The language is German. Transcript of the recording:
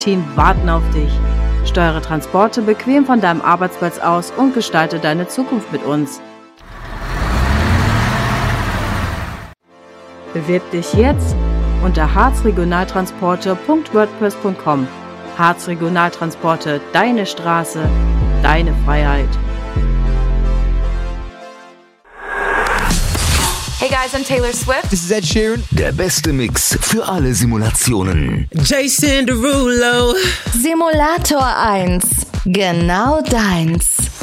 Team warten auf dich. Steuere Transporte bequem von deinem Arbeitsplatz aus und gestalte deine Zukunft mit uns. Bewirb dich jetzt unter harzregionaltransporte.wordpress.com. Harz Regionaltransporte, deine Straße, deine Freiheit. Hey guys, I'm Taylor Swift. This is Ed Sheeran. Der beste Mix für alle Simulationen. Jason Derulo. Simulator 1. Genau deins.